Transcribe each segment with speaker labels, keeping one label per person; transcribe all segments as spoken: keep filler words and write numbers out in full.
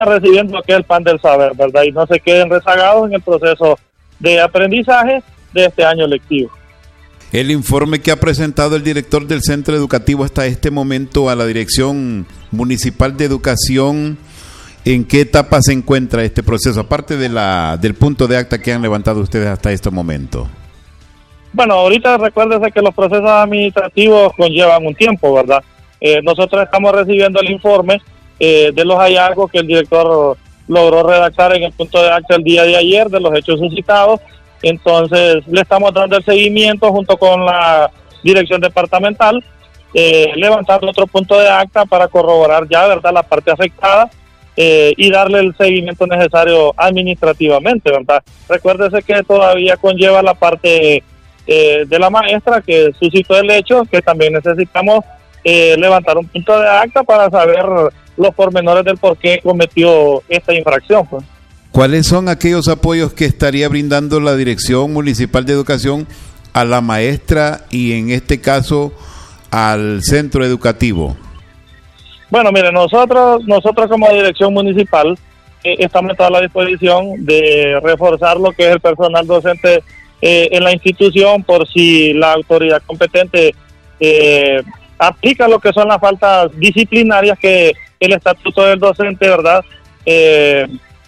Speaker 1: recibiendo lo que es el pan del saber, ¿verdad? Y no se queden rezagados en el proceso de aprendizaje de este año lectivo.
Speaker 2: El informe que ha presentado el director del centro educativo hasta este momento a la Dirección Municipal de Educación, ¿en qué etapa se encuentra este proceso? Aparte de la del punto de acta que han levantado ustedes hasta este momento.
Speaker 1: Bueno, ahorita recuérdese que los procesos administrativos conllevan un tiempo, ¿verdad? Eh, nosotros estamos recibiendo el informe eh, de los hallazgos que el director logró redactar en el punto de acta el día de ayer, de los hechos suscitados. Entonces le estamos dando el seguimiento junto con la dirección departamental, eh, levantando otro punto de acta para corroborar ya, ¿verdad?, la parte afectada eh, y darle el seguimiento necesario administrativamente, ¿verdad? Recuérdese que todavía conlleva la parte eh, de la maestra que suscitó el hecho, que también necesitamos eh, levantar un punto de acta para saber los pormenores del por qué cometió esta infracción, pues.
Speaker 2: ¿Cuáles son aquellos apoyos que estaría brindando la Dirección Municipal de Educación a la maestra y en este caso al centro educativo?
Speaker 1: Bueno, mire, nosotros nosotros como Dirección Municipal eh, estamos a toda la disposición de reforzar lo que es el personal docente eh, en la institución por si la autoridad competente eh, aplica lo que son las faltas disciplinarias que el estatuto del docente, ¿verdad?, eh,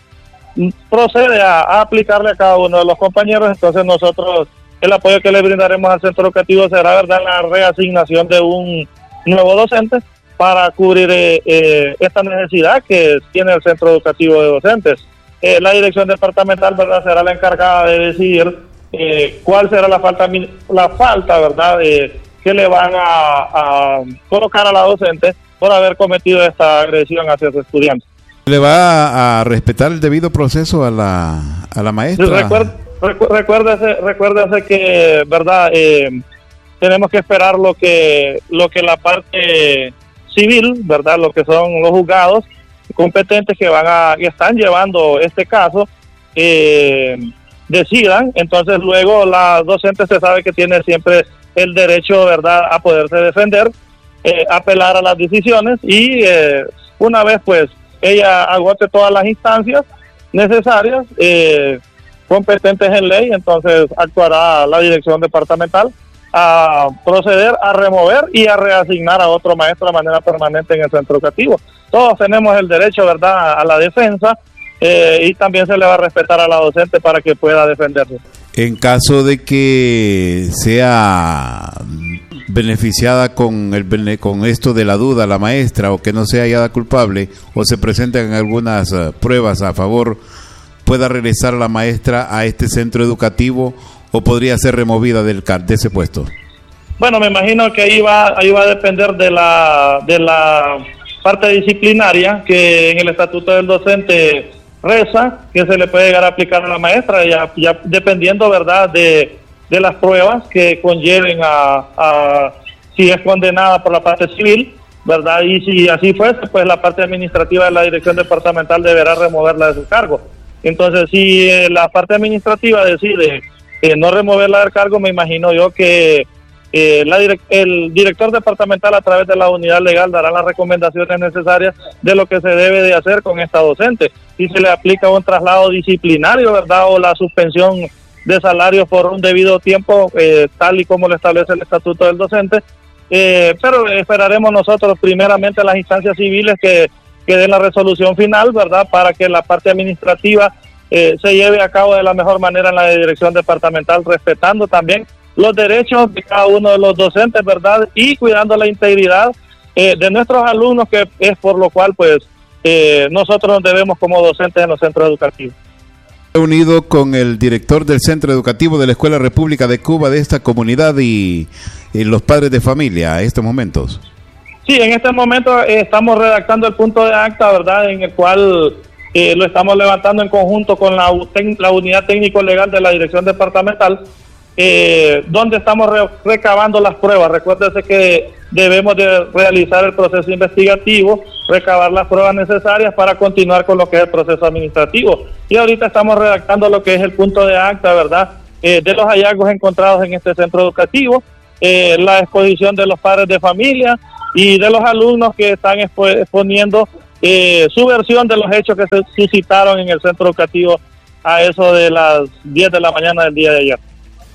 Speaker 1: procede a, a aplicarle a cada uno de los compañeros. Entonces nosotros el apoyo que le brindaremos al centro educativo será, ¿verdad?, la reasignación de un nuevo docente para cubrir eh, eh, esta necesidad que tiene el centro educativo de docentes. Eh, la dirección departamental, ¿verdad?, será la encargada de decidir eh, cuál será la falta, la falta, ¿verdad?, eh, que le van a, a colocar a la docente por haber cometido esta agresión hacia su estudiante.
Speaker 2: ¿Le va a respetar el debido proceso a la a la maestra?
Speaker 1: Recuerde, recu recuérdese, recuérdese que, verdad, eh, tenemos que esperar lo que lo que la parte civil, verdad, lo que son los juzgados competentes que van a que están llevando este caso eh, decidan. Entonces luego la docente se sabe que tiene siempre el derecho, verdad, a poderse defender, eh, apelar a las decisiones y eh, una vez pues ella agote todas las instancias necesarias, eh, competentes en ley, entonces actuará la dirección departamental a proceder a remover y a reasignar a otro maestro de manera permanente en el centro educativo. Todos tenemos el derecho, ¿verdad?, a la defensa eh, y también se le va a respetar a la docente para que pueda defenderse.
Speaker 2: En caso de que sea beneficiada con el con esto de la duda la maestra o que no sea hallada culpable o se presenten algunas uh, pruebas a favor, pueda regresar la maestra a este centro educativo o podría ser removida del de ese puesto.
Speaker 1: Bueno, me imagino que ahí va ahí va a depender de la de la parte disciplinaria que en el estatuto del docente reza que se le puede llegar a aplicar a la maestra, ya, ya dependiendo, ¿verdad?, de de las pruebas que conlleven a, a si es condenada por la parte civil, ¿verdad? Y si así fuese, pues la parte administrativa de la dirección departamental deberá removerla de su cargo. Entonces, si eh, la parte administrativa decide eh, no removerla del cargo, me imagino yo que eh, la direc el director departamental a través de la unidad legal dará las recomendaciones necesarias de lo que se debe de hacer con esta docente. Si se le aplica un traslado disciplinario, ¿verdad?, o la suspensión de salarios por un debido tiempo, eh, tal y como lo establece el estatuto del docente, eh, pero esperaremos nosotros primeramente las instancias civiles que, que den la resolución final, ¿verdad?, para que la parte administrativa eh, se lleve a cabo de la mejor manera en la dirección departamental, respetando también los derechos de cada uno de los docentes, ¿verdad?, y cuidando la integridad eh, de nuestros alumnos, que es por lo cual pues eh, nosotros nos debemos como docentes en los centros educativos.
Speaker 2: Unido con el director del centro educativo de la Escuela República de Cuba de esta comunidad y, y los padres de familia a estos momentos.
Speaker 1: Sí, en este momento eh, estamos redactando el punto de acta, ¿verdad?, en el cual eh, lo estamos levantando en conjunto con la, la unidad técnico-legal de la dirección departamental, eh, donde estamos re recabando las pruebas. Recuérdese que debemos de realizar el proceso investigativo, recabar las pruebas necesarias para continuar con lo que es el proceso administrativo. Y ahorita estamos redactando lo que es el punto de acta, ¿verdad?, eh, de los hallazgos encontrados en este centro educativo, eh, la exposición de los padres de familia y de los alumnos que están expo exponiendo eh, su versión de los hechos que se suscitaron en el centro educativo a eso de las diez de la mañana del día de ayer.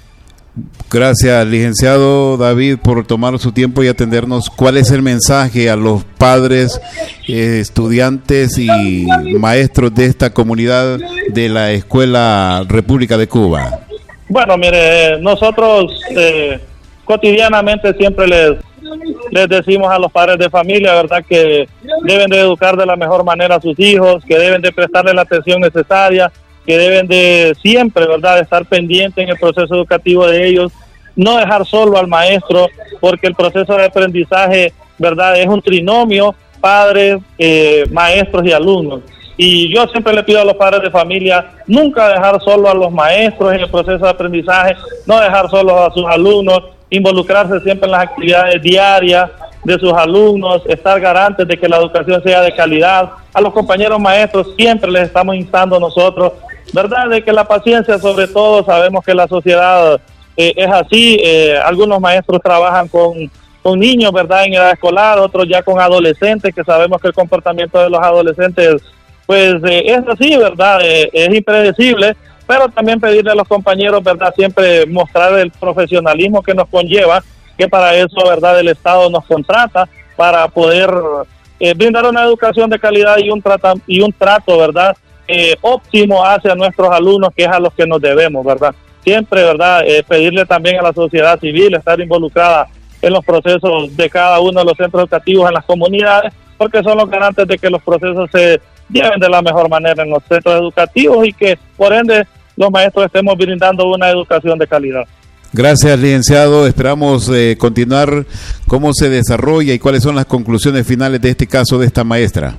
Speaker 2: Gracias, licenciado David, por tomar su tiempo y atendernos. ¿Cuál es el mensaje a los padres, eh, estudiantes y maestros de esta comunidad de la Escuela República de Cuba?
Speaker 1: Bueno, mire, nosotros eh, cotidianamente siempre les, les decimos a los padres de familia, ¿verdad?, que deben de educar de la mejor manera a sus hijos, que deben de prestarle la atención necesaria, que deben de siempre, ¿verdad?, estar pendientes en el proceso educativo de ellos, no dejar solo al maestro, porque el proceso de aprendizaje, ¿verdad?, es un trinomio, padres, eh, maestros y alumnos. Y yo siempre le pido a los padres de familia nunca dejar solo a los maestros en el proceso de aprendizaje, no dejar solo a sus alumnos, involucrarse siempre en las actividades diarias de sus alumnos, estar garantes de que la educación sea de calidad. A los compañeros maestros siempre les estamos instando nosotros, ¿verdad?, de que la paciencia, sobre todo, sabemos que la sociedad eh, es así. Eh, algunos maestros trabajan con, con niños, ¿verdad?, en edad escolar, otros ya con adolescentes, que sabemos que el comportamiento de los adolescentes pues eh, es así, ¿verdad?, eh, es impredecible, pero también pedirle a los compañeros, ¿verdad?, siempre mostrar el profesionalismo que nos conlleva, que para eso, ¿verdad?, el Estado nos contrata para poder eh, brindar una educación de calidad y un, trata, y un trato, ¿verdad?, eh, óptimo hacia nuestros alumnos, que es a los que nos debemos, ¿verdad? Siempre, ¿verdad?, eh, pedirle también a la sociedad civil estar involucrada en los procesos de cada uno de los centros educativos en las comunidades, porque son los garantes de que los procesos se lleven de la mejor manera en los centros educativos y que, por ende, los maestros estemos brindando una educación de calidad.
Speaker 2: Gracias, licenciado. Esperamos eh, continuar cómo se desarrolla y cuáles son las conclusiones finales de este caso de esta maestra.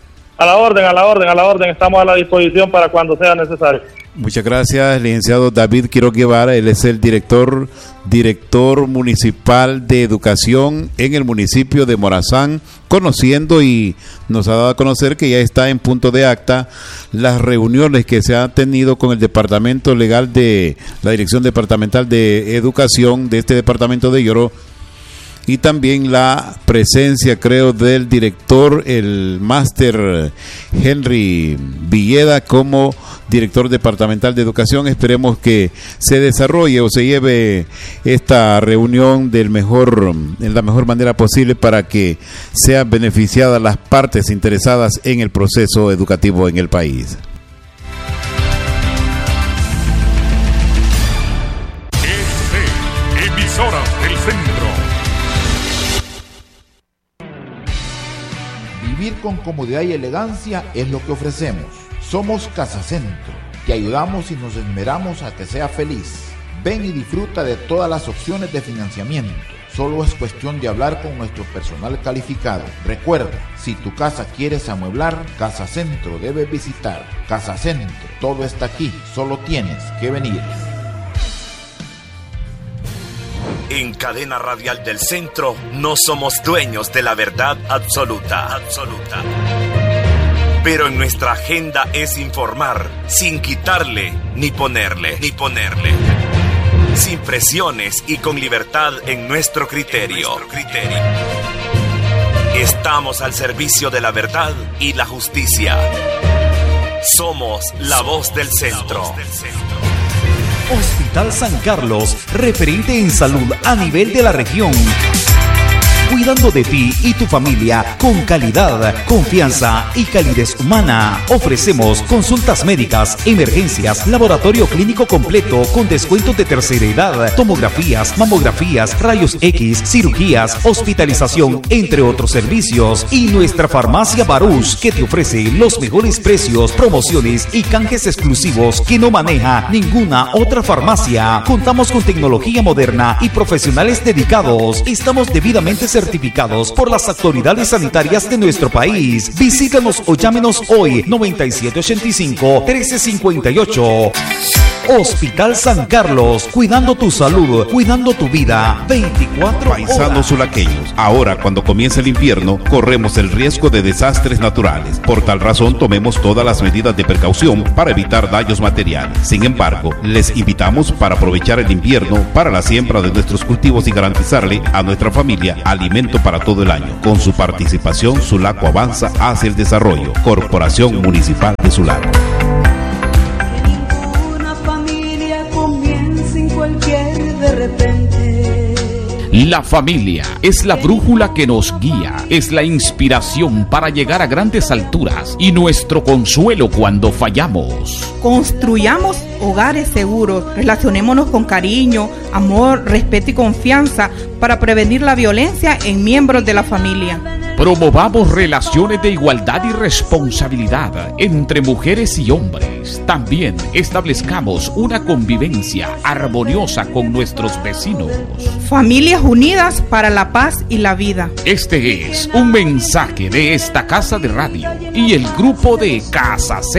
Speaker 1: A la orden, a la orden, a la orden. Estamos a la disposición para cuando sea necesario.
Speaker 2: Muchas gracias, licenciado David Quiroz Guevara. Él es el director, director municipal de educación en el municipio de Morazán, conociendo y nos ha dado a conocer que ya está en punto de acta las reuniones que se han tenido con el departamento legal de la Dirección Departamental de Educación de este departamento de Lloró, y también la presencia, creo, del director, el máster Henry Villeda, como director departamental de educación. Esperemos que se desarrolle o se lleve esta reunión del mejor, en la mejor manera posible para que sean beneficiadas las partes interesadas en el proceso educativo en el país.
Speaker 3: Este, emisora del centro.
Speaker 4: Vivir con comodidad y elegancia es lo que ofrecemos. Somos Casa Centro. Te ayudamos y nos esmeramos a que sea feliz. Ven y disfruta de todas las opciones de financiamiento. Solo es cuestión de hablar con nuestro personal calificado. Recuerda, si tu casa quieres amueblar, Casa Centro debes visitar. Casa Centro, todo está aquí, solo tienes que venir.
Speaker 5: En Cadena Radial del Centro no somos dueños de la verdad absoluta, absoluta. Pero en nuestra agenda es informar sin quitarle ni ponerle, ni ponerle. Sin presiones y con libertad en nuestro criterio. En nuestro criterio. Estamos al servicio de la verdad y la justicia. Somos la voz del centro. La voz del centro.
Speaker 6: Hospital San Carlos, referente en salud a nivel de la región. Cuidando de ti y tu familia con calidad, confianza y calidez humana. Ofrecemos consultas médicas, emergencias, laboratorio clínico completo con descuentos de tercera edad, tomografías, mamografías, rayos X, cirugías, hospitalización, entre otros servicios. Y nuestra farmacia Barús, que te ofrece los mejores precios, promociones y canjes exclusivos que no maneja ninguna otra farmacia. Contamos con tecnología moderna y profesionales dedicados. Estamos debidamente certificados certificados por las autoridades sanitarias de nuestro país. Visítanos o llámenos hoy noventa y siete ochenta y cinco trece cincuenta y ocho. Hospital San Carlos, cuidando tu salud, cuidando tu vida, veinticuatro horas.
Speaker 7: Paisanos zulaqueños, ahora cuando comienza el invierno, corremos el riesgo de desastres naturales. Por tal razón, tomemos todas las medidas de precaución para evitar daños materiales. Sin embargo, les invitamos para aprovechar el invierno para la siembra de nuestros cultivos y garantizarle a nuestra familia alimento para todo el año. Con su participación, Sulaco avanza hacia el desarrollo. Corporación Municipal de Sulaco.
Speaker 8: Ninguna familia comienza en cualquier de repente.
Speaker 9: La familia es la brújula que nos guía, es la inspiración para llegar a grandes alturas y nuestro consuelo cuando fallamos.
Speaker 10: Construyamos hogares seguros, relacionémonos con cariño, amor, respeto y confianza para prevenir la violencia en miembros de la familia.
Speaker 9: Promovamos relaciones de igualdad y responsabilidad entre mujeres y hombres. También establezcamos una convivencia armoniosa con nuestros vecinos.
Speaker 10: Familias unidas para la paz y la vida.
Speaker 9: Este es un mensaje de esta casa de radio y el grupo de Casa C.